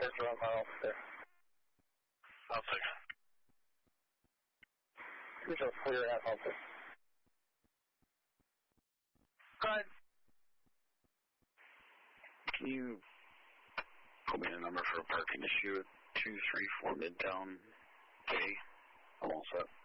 First around my officer. I'll take it. Crucial clear at officer. Good. Can you put me in a number for a parking issue at 234 Midtown A? I'm all set.